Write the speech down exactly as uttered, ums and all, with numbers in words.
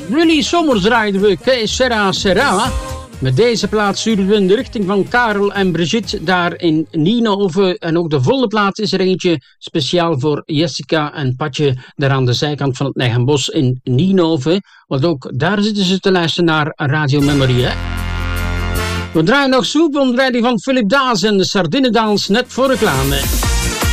Willy Sommers draaiden we Que Sera Sera. Met deze plaat sturen we in de richting van Karel en Brigitte daar in Nienhoven. En ook de volgende plaat is er eentje speciaal voor Jessica en Patje daar aan de zijkant van het Nijgenbos in Nienhoven. Want ook daar zitten ze te luisteren naar Radio Memory, hè? We draaien nog Soep onder leiding van Philip Daas en de Sardinendans net voor reclame.